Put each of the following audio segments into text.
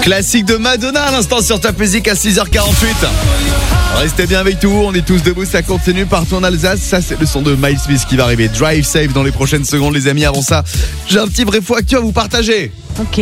Classique de Madonna à l'instant sur Top Music à 6h48. Restez bien avec nous, on est tous debout, ça continue partout en Alsace. Ça c'est le son de Miles Smith qui va arriver. Drive Safe dans les prochaines secondes les amis. Avant ça, j'ai un petit vrai faux actu à vous partager. Ok.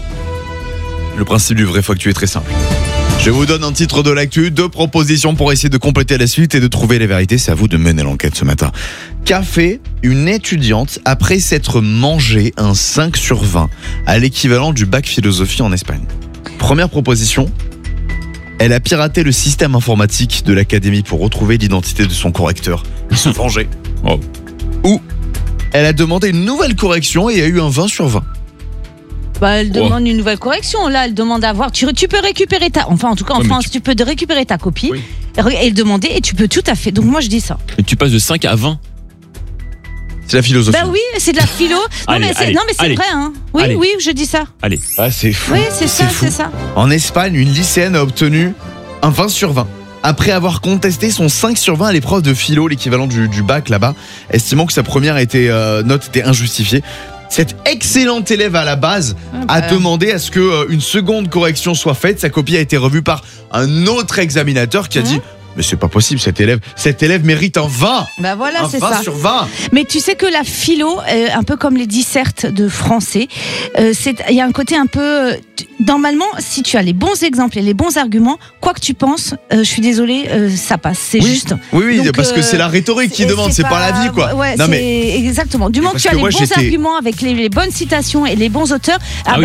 Le principe du vrai faux actu est très simple. Je vous donne un titre de l'actu, 2 propositions pour essayer de compléter la suite et de trouver les vérités. C'est à vous de mener l'enquête ce matin. Qu'a fait une étudiante après s'être mangé un 5 sur 20 à l'équivalent du bac philosophie en Espagne? Première proposition, elle a piraté le système informatique de l'académie pour retrouver l'identité de son correcteur et se venger. Oh. Ou elle a demandé une nouvelle correction et a eu un 20 sur 20. Bah, elle demande une nouvelle correction. Là, elle demande à voir. Tu peux récupérer enfin, en tout cas, en France, tu peux récupérer ta copie et le demander et tu peux tout à fait. Donc, moi, je dis ça. Mais tu passes de 5 à 20. C'est la philosophie. Bah oui, c'est de la philo. Non, mais c'est vrai, hein. Oui, Allez. oui, je dis ça. Allez. Ah, c'est fou. Oui, c'est ça, fou. c'est ça. En Espagne, une lycéenne a obtenu un 20 sur 20. Après avoir contesté son 5 sur 20 à l'épreuve de philo, l'équivalent du bac là-bas, estimant que sa première note était injustifiée. Cette excellente élève à la base a demandé à ce qu'une seconde correction soit faite. Sa copie a été revue par un autre examinateur qui a dit « Mais c'est pas possible, cet élève mérite un 20 !» Bah voilà, c'est ça. Un 20 sur 20. Mais tu sais que la philo, un peu comme les dissertes de français, il y a un côté un peu... Normalement, si tu as les bons exemples et les bons arguments, quoi que tu penses, je suis désolée, ça passe. C'est juste. Oui, Donc, parce que c'est la rhétorique qui demande, c'est pas la vie, quoi. Ouais, non, mais exactement. Du moment que tu as les bons arguments avec les bonnes citations et les bons auteurs,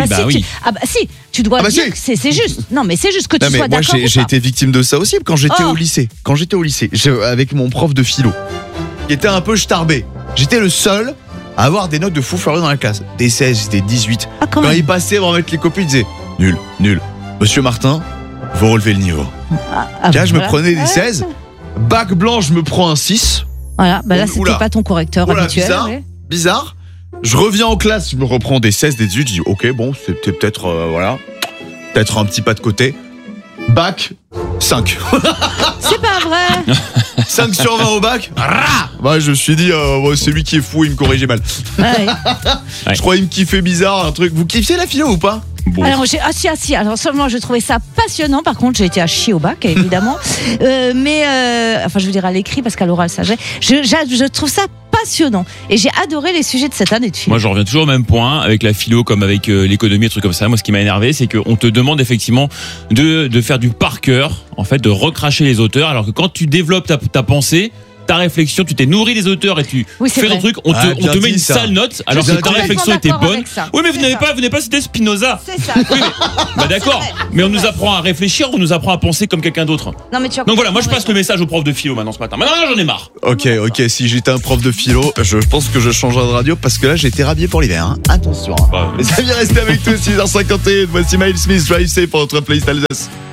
si, tu dois dire que c'est juste. Non, mais c'est juste que tu sois d'accord. Moi, j'ai été victime de ça aussi quand j'étais au lycée. Avec mon prof de philo, qui était un peu starbé. J'étais le seul à avoir des notes de fou furieux dans la classe. Des 16, des 18. Quand il passait pour mettre les copies, il disait nul. Monsieur Martin, vous relevez le niveau. Là, je me prenais des 16. Bac blanc, je me prends un 6. Voilà, bah là, c'était pas ton correcteur habituel. Bizarre. Je reviens en classe, je me reprends des 16, des 18. Je dis, ok, bon, c'était peut-être, peut-être un petit pas de côté. Bac, 5. C'est pas vrai. 5 sur 20 au bac. Bah, je me suis dit, c'est lui qui est fou, il me corrigeait mal. Je crois qu'il me kiffait bizarre, un truc. Vous kiffiez la philo ou pas? Bon. Alors si. Alors seulement je trouvais ça passionnant. Par contre, j'ai été à chier au bac, évidemment. Enfin, je veux dire à l'écrit parce qu'à l'oral ça j'ai. Je trouve ça passionnant et j'ai adoré les sujets de cette année de philo. Moi, je reviens toujours au même point avec la philo comme avec l'économie, des trucs comme ça. Moi, ce qui m'a énervé, c'est qu'on te demande effectivement de faire du par cœur, en fait, de recracher les auteurs, alors que quand tu développes ta pensée, ta réflexion, tu t'es nourri des auteurs et tu fais ton truc, on te met une sale note alors que ta réflexion était bonne. Oui, mais vous n'avez pas cité Spinoza. C'est ça. Oui, mais d'accord. Mais on nous apprend à réfléchir, on nous apprend à penser comme quelqu'un d'autre. Non, mais tu Donc voilà, moi je passe le message au prof de philo maintenant ce matin. Maintenant j'en ai marre. Ok, si j'étais un prof de philo, je pense que je changerais de radio parce que là j'ai été rhabillé pour l'hiver. Hein. Attention. Les amis, restez avec nous, 6h51. Voici Miles Smith, Drive Safe pour notre playlist Alsace.